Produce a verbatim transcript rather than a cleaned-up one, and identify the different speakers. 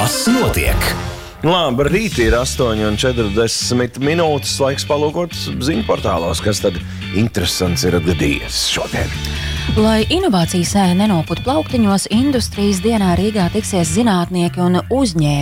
Speaker 1: Kas notiek?
Speaker 2: Labrīt, ir astoņi un četrdesmit minūtes, laiks palūkot ziņu portālos, kas tad interesants ir gadījies šodien.
Speaker 3: Lai inovācijas nenoput plauktiņos, industrijas dienā Rīgā tiksies zinātnieki un uzņēmumi.